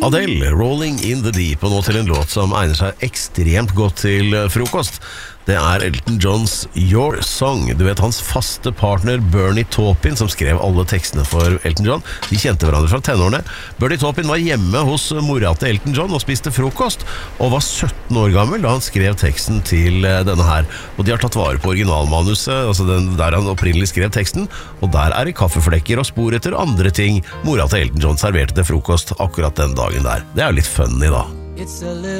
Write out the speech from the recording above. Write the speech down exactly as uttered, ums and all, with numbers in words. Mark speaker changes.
Speaker 1: Adele, Rolling in the Deep, og nå til en låt som egner seg ekstremt godt til frokost. Det er Elton Johns Your Song. Du vet hans faste partner Bernie Taupin, som skrev alle tekstene for Elton John. De kjente hverandre fra tenårene. Bernie Taupin var hjemme hos mora til Elton John og spiste frokost, og var sytten år gammel da han skrev teksten til denne her. Og de har tatt vare på originalmanuset, altså den der han opprinnelig skrev teksten, og der er det kaffeflekker og spor etter andre ting mora til Elton John serverte til frokost akkurat den dagen der. Det er jo litt funny da.